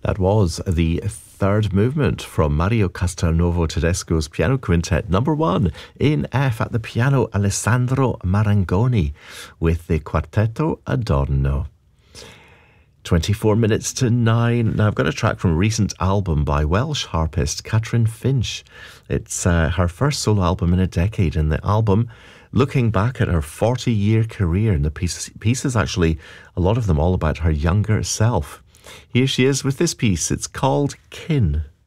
That was the third movement from Mario Castelnuovo Tedesco's Piano Quintet, number 1 in F at the piano, Alessandro Marangoni with the Quartetto Adorno. 24 minutes to 9. Now I've got a track from a recent album by Welsh harpist Catherine Finch. It's her first solo album in a decade, and the album looking back at her 40-year career, and the pieces actually, a lot of them all about her younger self. Here she is with this piece. It's called Kin.